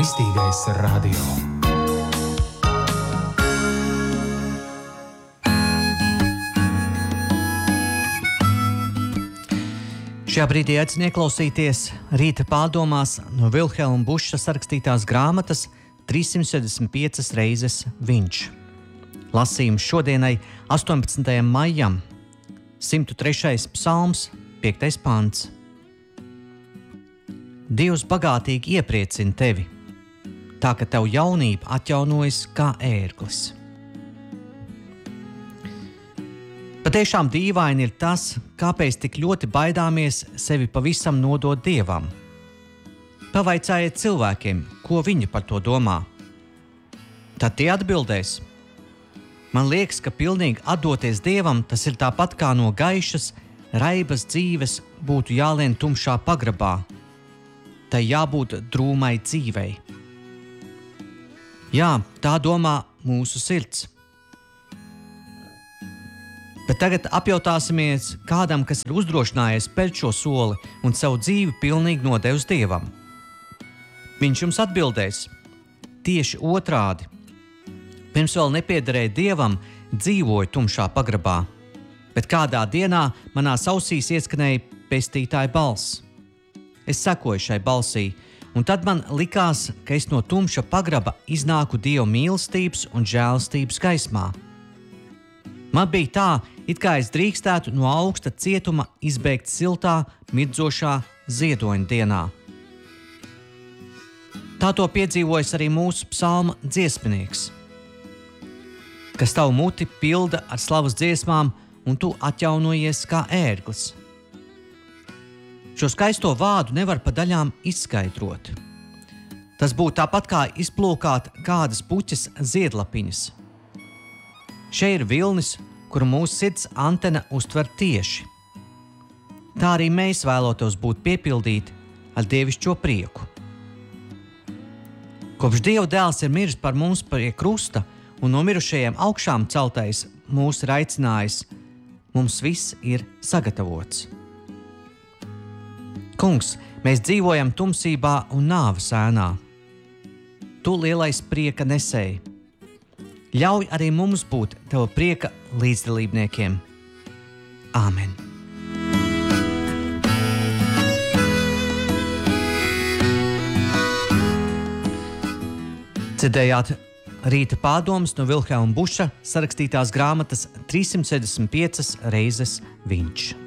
Kristīgais radio. Šajā brīdī aicinu ieklausīties rīta pārdomās no Vilhelma Buša sarakstītās grāmatas 365 reizes viņš. Lasījums šodienai 18. maijam, 103. psalms, 5. pants. Dievs bagātīgi iepriecina tevi, tā ka tev jaunība atjaunojas kā ērglis. Patiešām dīvaini ir tas, kāpēc tik ļoti baidāmies sevi pavisam nodot Dievam. Pavaicājiet cilvēkiem, ko viņi par to domā. Tad tie atbildēs. Man liekas, ka pilnīgi atdoties Dievam, tas ir tāpat kā no gaišas, raibas dzīves būtu jālien tumšā pagrabā. Tai jābūt drūmai dzīvei. Jā, tā domā mūsu sirds. Bet tagad apjautāsimies kādam, kas ir uzdrošinājies spērt šo soli un savu dzīvi pilnīgi nodevis Dievam. Viņš jums atbildēs tieši otrādi. Pirms vēl nepiederēja Dievam, dzīvoju tumšā pagrabā, bet kādā dienā manās ausīs ieskanēja pestītāja balss. Es sekoju šai balsī, un tad man likās, ka es no tumša pagraba iznāku Dieva mīlestības un žēlastības gaismā. Man bija tā, it kā es drīkstētu no augsta cietuma izbēgt siltā, mirdzošā ziedoņa dienā. Tā to piedzīvojas arī mūsu psalma dziesminieks, kas tavu muti pilda ar slavas dziesmām, un tu atjaunojies kā ērglis. Šo skaisto vārdu nevar pa daļām izskaidrot. Tas būtu tāpat kā izplūkāt kādas puķes ziedlapiņas. Šeit ir vilnis, kuru mūsu sirds antena uztver tieši. Tā arī mēs vēlotos būt piepildīti ar dievišķo prieku. Kopš Dieva dēls ir miris par mums pie krusta un no mirušajiem augšām celtais mūs ir aicinājis, mums viss ir sagatavots. Kungs, mēs dzīvojam tumsībā un nāves ēnā. Tu lielais prieka nesēji. Ļauj arī mums būt tava prieka līdzdalībniekiem. Āmen. Dzirdējāt rīta pārdomas no Vilhelma Buša sarakstītās grāmatas 365 reizes viņš.